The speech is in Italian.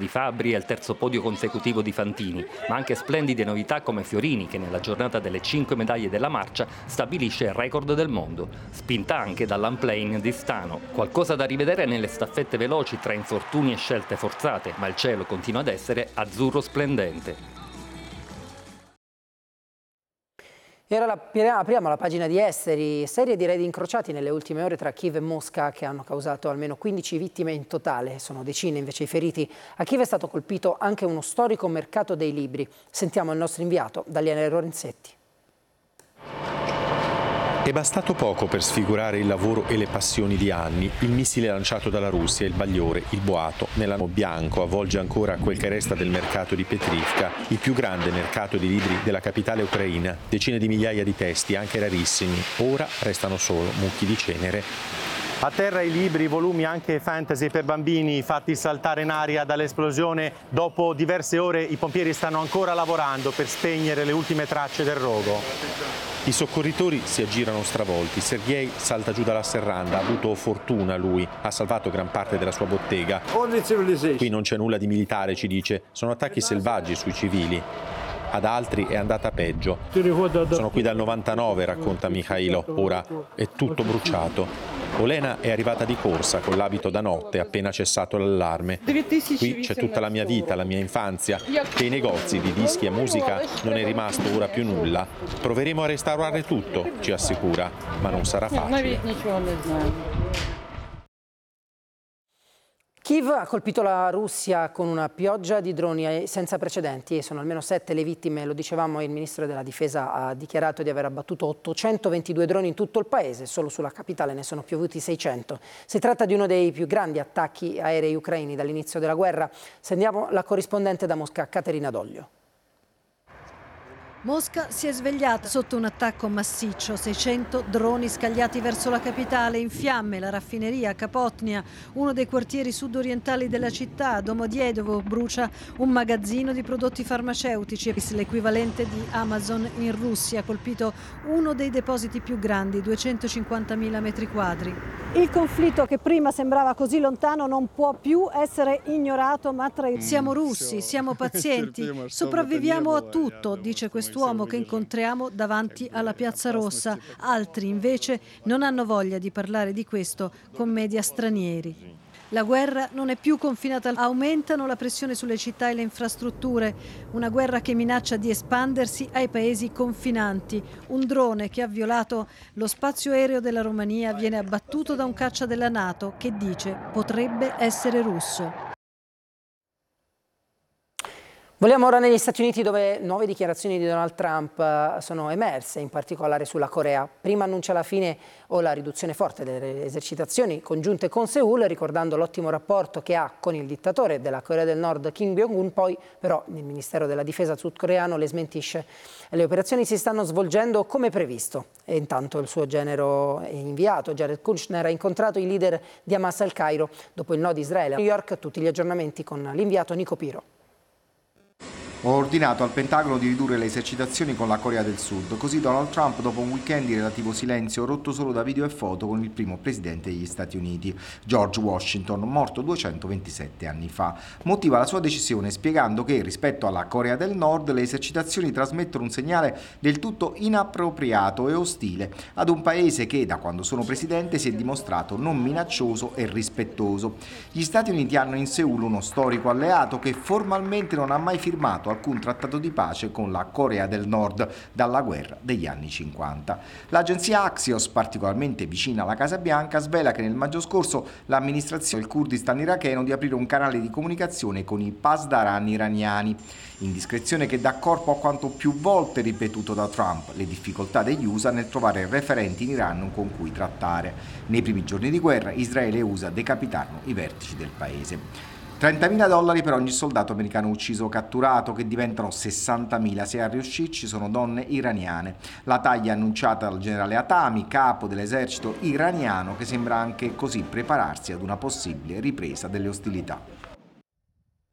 Fabbri e il terzo podio consecutivo di Fantini, ma anche splendide novità come Fiorini, che nella giornata delle 5 medaglie della marcia stabilisce il record del mondo, spinta anche dall'unplane di Stano. Qualcosa da rivedere nelle staffette veloci tra infortuni e scelte forzate, ma il cielo continua ad essere azzurro splendente. E ora apriamo la pagina di esteri, serie di raid incrociati nelle ultime ore tra Kiev e Mosca che hanno causato almeno 15 vittime in totale, sono decine invece i feriti. A Kiev è stato colpito anche uno storico mercato dei libri. Sentiamo il nostro inviato, Daniele Lorenzetti. È bastato poco per sfigurare il lavoro e le passioni di anni. Il missile lanciato dalla Russia, il bagliore, il boato, nell'anno bianco avvolge ancora quel che resta del mercato di Petrivka, il più grande mercato di libri della capitale ucraina. Decine di migliaia di testi, anche rarissimi. Ora restano solo mucchi di cenere. A terra i libri, volumi anche fantasy per bambini fatti saltare in aria dall'esplosione. Dopo diverse ore i pompieri stanno ancora lavorando per spegnere le ultime tracce del rogo. I soccorritori si aggirano stravolti. Sergei salta giù dalla serranda, ha avuto fortuna lui, ha salvato gran parte della sua bottega. Qui non c'è nulla di militare, ci dice, sono attacchi selvaggi sui civili. Ad altri è andata peggio. Sono qui dal 99, racconta Mikhailo, ora è tutto bruciato. Olena è arrivata di corsa con l'abito da notte appena cessato l'allarme. Qui c'è tutta la mia vita, la mia infanzia. Dei negozi di dischi e musica non è rimasto ora più nulla. Proveremo a restaurare tutto, ci assicura, ma non sarà facile. Kiev ha colpito la Russia con una pioggia di droni senza precedenti e sono almeno 7 le vittime, lo dicevamo, il ministro della difesa ha dichiarato di aver abbattuto 822 droni in tutto il paese, solo sulla capitale ne sono piovuti 600. Si tratta di uno dei più grandi attacchi aerei ucraini dall'inizio della guerra. Sentiamo la corrispondente da Mosca, Caterina Doglio. Mosca si è svegliata sotto un attacco massiccio, 600 droni scagliati verso la capitale, in fiamme la raffineria Kapotnia, uno dei quartieri sudorientali della città. Domodiedovo brucia un magazzino di prodotti farmaceutici, l'equivalente di Amazon in Russia, colpito uno dei depositi più grandi, 250.000 metri quadri. Il conflitto che prima sembrava così lontano non può più essere ignorato, ma siamo russi, siamo pazienti, sopravviviamo a tutto, dice quest'uomo che incontriamo davanti alla Piazza Rossa. Altri invece non hanno voglia di parlare di questo con media stranieri. La guerra non è più confinata, aumentano la pressione sulle città e le infrastrutture, una guerra che minaccia di espandersi ai paesi confinanti. Un drone che ha violato lo spazio aereo della Romania viene abbattuto da un caccia della NATO che dice potrebbe essere russo. Vogliamo ora negli Stati Uniti, dove nuove dichiarazioni di Donald Trump sono emerse, in particolare sulla Corea. Prima annuncia la fine o la riduzione forte delle esercitazioni congiunte con Seoul, ricordando l'ottimo rapporto che ha con il dittatore della Corea del Nord Kim Jong-un. Poi però il Ministero della Difesa sudcoreano le smentisce. Le operazioni si stanno svolgendo come previsto e intanto il suo genero inviato Jared Kushner ha incontrato i leader di Hamas al Cairo. Dopo il no di Israele a New York, tutti gli aggiornamenti con l'inviato Nico Piro. Ho ordinato al Pentagono di ridurre le esercitazioni con la Corea del Sud, così Donald Trump, dopo un weekend di relativo silenzio rotto solo da video e foto con il primo presidente degli Stati Uniti, George Washington, morto 227 anni fa, motiva la sua decisione spiegando che rispetto alla Corea del Nord le esercitazioni trasmettono un segnale del tutto inappropriato e ostile ad un paese che da quando sono presidente si è dimostrato non minaccioso e rispettoso. Gli Stati Uniti hanno in Seoul uno storico alleato che formalmente non ha mai firmato alcun trattato di pace con la Corea del Nord dalla guerra degli anni 50. L'agenzia Axios, particolarmente vicina alla Casa Bianca, svela che nel maggio scorso l'amministrazione del Kurdistan iracheno di aprire un canale di comunicazione con i pasdaran iraniani, indiscrezione che dà corpo a quanto più volte ripetuto da Trump, le difficoltà degli USA nel trovare referenti in Iran con cui trattare. Nei primi giorni di guerra Israele e USA decapitarono i vertici del paese. $30.000 per ogni soldato americano ucciso o catturato, che diventano 60.000 se a riuscirci sono donne iraniane. La taglia annunciata dal generale Atami, capo dell'esercito iraniano, che sembra anche così prepararsi ad una possibile ripresa delle ostilità.